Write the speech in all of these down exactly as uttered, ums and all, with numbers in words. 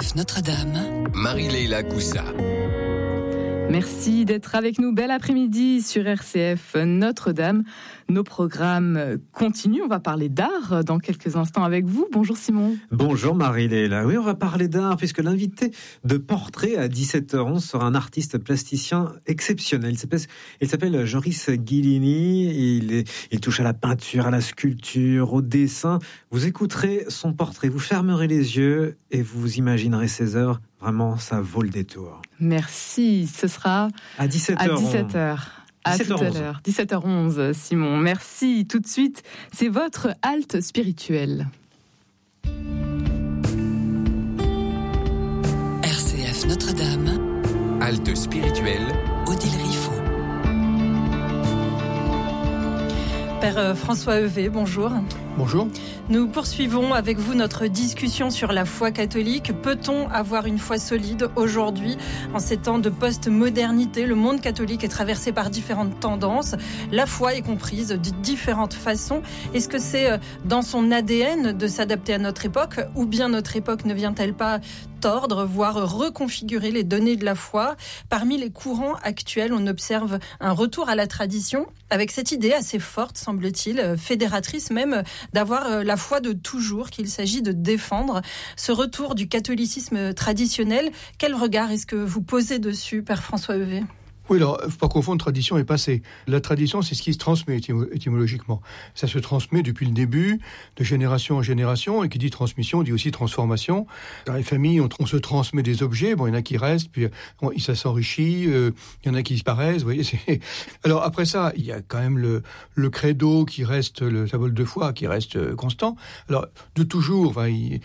F Notre-Dame, Marie-Leila Coussa. Merci d'être avec nous. Bel après-midi sur R C F Notre-Dame. Nos programmes continuent. On va parler d'art dans quelques instants avec vous. Bonjour Simon. Bonjour Marie-Léla. Oui, on va parler d'art puisque l'invité de Portrait à dix-sept heures onze sera un artiste plasticien exceptionnel. Il s'appelle, il s'appelle Joris Ghilini. Il, est, il touche à la peinture, à la sculpture, au dessin. Vous écouterez son portrait, vous fermerez les yeux et vous imaginerez ses œuvres. Vraiment, ça vaut le détour. Merci. Ce sera à dix-sept heures. À dix-sept heures. À tout à l'heure. dix-sept heures onze, Simon. Merci. Tout de suite, c'est votre halte spirituelle. R C F Notre-Dame, halte spirituelle, Odile Riffaut. Père François Heuvet, bonjour. Bonjour. Nous poursuivons avec vous notre discussion sur la foi catholique. Peut-on avoir une foi solide aujourd'hui, en ces temps de post-modernité? Le monde catholique est traversé par différentes tendances. La foi est comprise de différentes façons. Est-ce que c'est dans son A D N de s'adapter à notre époque, ou bien notre époque ne vient-elle pas tordre, voire reconfigurer les données de la foi? Parmi les courants actuels, on observe un retour à la tradition, avec cette idée assez forte, semble-t-il, fédératrice même, d'avoir la foi de toujours qu'il s'agit de défendre. Ce retour du catholicisme traditionnel, quel regard est-ce que vous posez dessus, Père François Heuvet ? Oui, alors, il ne faut pas confondre tradition et passé. La tradition, c'est ce qui se transmet étymo- étymologiquement. Ça se transmet depuis le début, de génération en génération, et qui dit transmission, dit aussi transformation. Dans les familles, on, on se transmet des objets, bon, il y en a qui restent, puis bon, ça s'enrichit, euh, il y en a qui disparaissent, vous voyez. C'est... Alors après ça, il y a quand même le, le credo qui reste, le symbole de foi qui reste euh, constant. Alors, de toujours, enfin, il...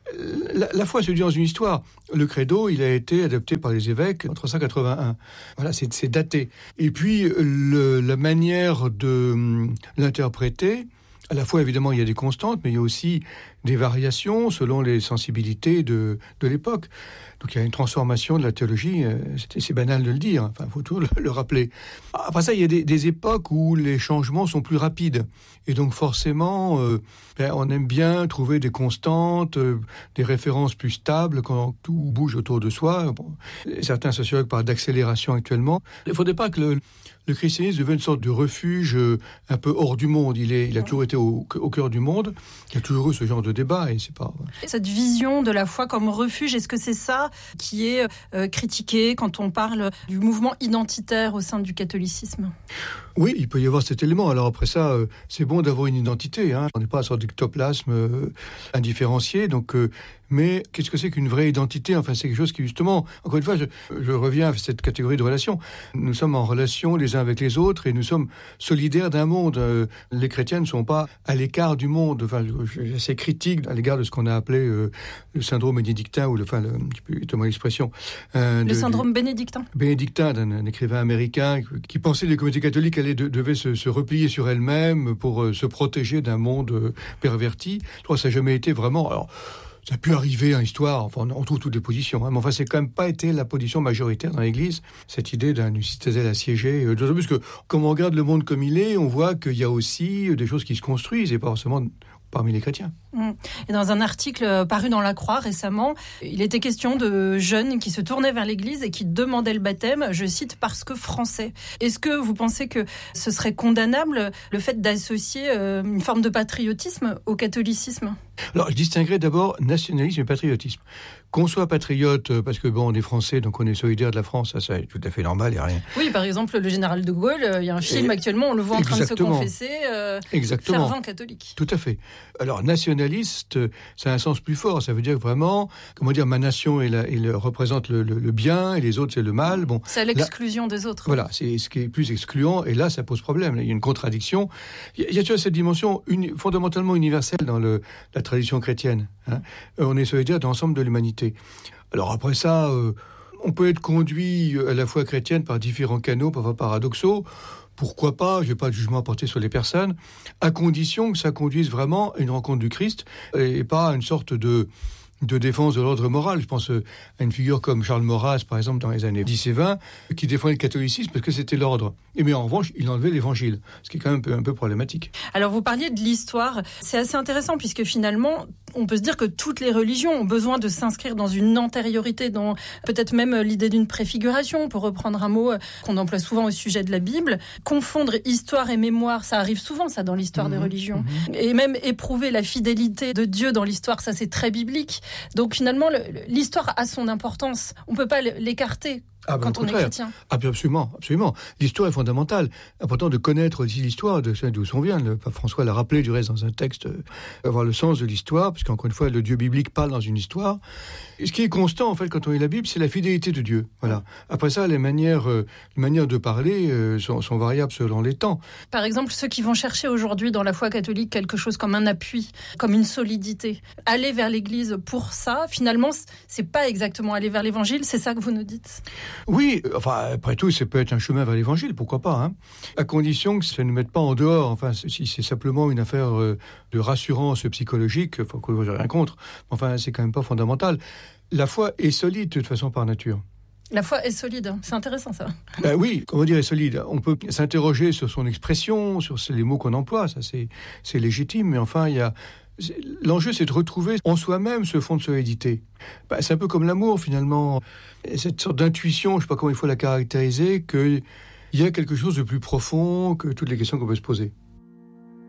La, la foi se dit dans une histoire. Le credo, il a été adopté par les évêques en trois cent quatre-vingt-un. Voilà, c'est, c'est daté. Et puis, le, la manière de hum, l'interpréter, à la fois, évidemment, il y a des constantes, mais il y a aussi des variations selon les sensibilités de, de l'époque. Donc, il y a une transformation de la théologie, euh, c'est, c'est banal de le dire, enfin, il faut toujours le, le rappeler. Après ça, il y a des, des époques où les changements sont plus rapides. Et donc, forcément, euh, ben, on aime bien trouver des constantes, euh, des références plus stables quand tout bouge autour de soi. Bon, certains sociologues parlent d'accélération actuellement. Il ne faudrait pas que le, le christianisme devienne une sorte de refuge euh, un peu hors du monde. Il, est, il a toujours été au, au cœur du monde. Il y a toujours eu ce genre de débat. Et c'est pas... Cette vision de la foi comme refuge, est-ce que c'est ça qui est euh, critiqué quand on parle du mouvement identitaire au sein du catholicisme ? Oui, il peut y avoir cet élément. Alors après ça, euh, c'est bon d'avoir une identité. Hein. On n'est pas sur du ectoplasme euh, indifférencié. Donc, euh, mais qu'est-ce que c'est qu'une vraie identité ? Enfin, c'est quelque chose qui, justement, encore une fois, je, je reviens à cette catégorie de relations. Nous sommes en relation les uns avec les autres et nous sommes solidaires d'un monde. Euh, les chrétiens ne sont pas à l'écart du monde. Enfin, je suis assez critique à l'égard de ce qu'on a appelé euh, le syndrome bénédictin, ou le, enfin, le, un petit peu, évidemment l'expression. Euh, le de, syndrome du, bénédictin Bénédictin, d'un, d'un écrivain américain qui pensait que les communautés catholiques allaient, de, devaient se, se replier sur elles-mêmes pour euh, se protéger d'un monde euh, perverti. Je crois que ça n'a jamais été vraiment... Alors, ça a pu arriver en histoire, enfin, on trouve toutes les positions, hein, mais enfin, c'est quand même pas été la position majoritaire dans l'Église, cette idée d'un citadelle assiégée. Euh, d'autant plus que, comme on regarde le monde comme il est, on voit qu'il y a aussi des choses qui se construisent, et pas forcément parmi les chrétiens. Et dans un article paru dans La Croix récemment, il était question de jeunes qui se tournaient vers l'Église et qui demandaient le baptême, je cite, parce que français. Est-ce que vous pensez que ce serait condamnable, le fait d'associer une forme de patriotisme au catholicisme ? Alors, je distinguerais d'abord nationalisme et patriotisme. Qu'on soit patriote, parce que bon, on est français, donc on est solidaire de la France, ça, ça est tout à fait normal, il n'y a rien. Oui, par exemple, le général de Gaulle, il y a un film et actuellement, on le voit en train de se confesser, euh, fervent catholique. Tout à fait. Alors, nationaliste, ça a un sens plus fort, ça veut dire vraiment, comment dire, ma nation elle, elle représente le, le, le bien, et les autres, c'est le mal. Bon, c'est à l'exclusion là, des autres. Voilà, c'est ce qui est plus excluant, et là, ça pose problème. Il y a une contradiction. Il y a, il y a cette dimension uni, fondamentalement universelle dans le, la tradition chrétienne. Hein. On est solidaire de l'ensemble de l'humanité. Alors après ça, euh, on peut être conduit à la foi chrétienne par différents canaux, parfois paradoxaux. Pourquoi pas ? Je n'ai pas de jugement à porter sur les personnes, à condition que ça conduise vraiment à une rencontre du Christ et pas à une sorte de... de défense de l'ordre moral. Je pense à une figure comme Charles Maurras, par exemple, dans les années dix et vingt, qui défendait le catholicisme parce que c'était l'ordre. Et mais en revanche, il enlevait l'évangile, ce qui est quand même un peu, un peu problématique. Alors, vous parliez de l'histoire. C'est assez intéressant puisque finalement, on peut se dire que toutes les religions ont besoin de s'inscrire dans une antériorité, dans peut-être même l'idée d'une préfiguration, pour reprendre un mot qu'on emploie souvent au sujet de la Bible. Confondre histoire et mémoire, ça arrive souvent, ça, dans l'histoire mmh, des religions. Mmh. Et même éprouver la fidélité de Dieu dans l'histoire, ça, c'est très biblique. Donc finalement, le, l'histoire a son importance. On ne peut pas l'écarter. Ah ben, quand on est chrétien. Ah, absolument, absolument. L'histoire est fondamentale. Important de connaître aussi l'histoire, de d'où on vient. Le pape François l'a rappelé du reste dans un texte, euh, avoir le sens de l'histoire, parce qu'encore une fois, le Dieu biblique parle dans une histoire. Et ce qui est constant, en fait, quand on lit la Bible, c'est la fidélité de Dieu. Voilà. Après ça, les manières, euh, les manières de parler euh, sont, sont variables selon les temps. Par exemple, ceux qui vont chercher aujourd'hui dans la foi catholique quelque chose comme un appui, comme une solidité, aller vers l'Église pour ça, finalement, c'est pas exactement aller vers l'Évangile, c'est ça que vous nous dites? Oui, enfin, après tout, ça peut être un chemin vers l'Évangile, pourquoi pas, hein, à condition que ça ne mette pas en dehors. Enfin, si c'est simplement une affaire euh, de rassurance psychologique, enfin, que vous n'avez rien contre, enfin, c'est quand même pas fondamental. La foi est solide, de toute façon, par nature. La foi est solide, c'est intéressant ça. Ben oui, comment dire est solide. On peut s'interroger sur son expression, sur les mots qu'on emploie, ça c'est, c'est légitime, mais enfin, il y a... L'enjeu, c'est de retrouver en soi-même ce fond de solidité. Ben, c'est un peu comme l'amour, finalement. Cette sorte d'intuition, je ne sais pas comment il faut la caractériser, qu'il y a quelque chose de plus profond que toutes les questions qu'on peut se poser.